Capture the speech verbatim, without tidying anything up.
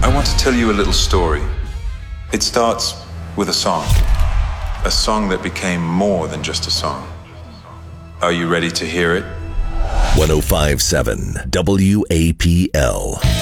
I want to tell you a little story. It starts with a song. A song that became more than just a song. Are you ready to hear it? one oh five point seven W A P L.